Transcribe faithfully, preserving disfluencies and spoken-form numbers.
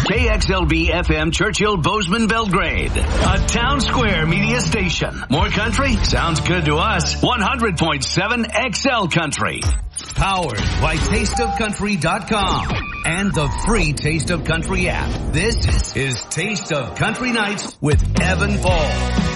K X L B F M Churchill Bozeman Belgrade, a Town Square media station. More country? Sounds good to us. one hundred point seven X L Country. Powered by taste of country dot com and the free Taste of Country app. This is Taste of Country Nights with Evan Paul.